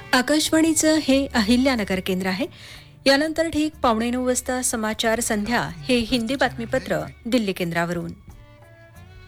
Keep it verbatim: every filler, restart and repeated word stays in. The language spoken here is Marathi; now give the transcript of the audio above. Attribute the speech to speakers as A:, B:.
A: आकाशवाणीचं हे अहिल्यानगर केंद्र आहे. यानंतर ठीक पावणे नऊ वाजता समाचार संध्या हे हिंदी बातमीपत्र दिल्ली केंद्रावरून.